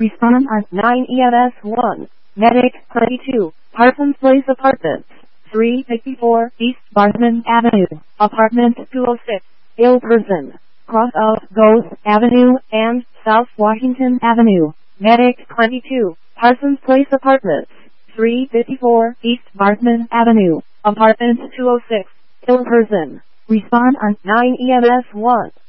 Respond on 9 EMS 1. Medic 22. Parsons Place Apartments. 354 East Barsman Avenue. Apartment 206. Ill person. Cross of Ghost Avenue and South Washington Avenue. Medic 22. Parsons Place Apartments. 354 East Barsman Avenue. Apartment 206. Ill person. Respond on 9 EMS 1.